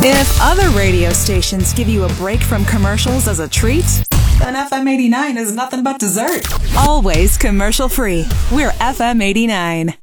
If other radio stations give you a break from commercials as a treat, then FM 89 is nothing but dessert. Always commercial free. We're FM 89.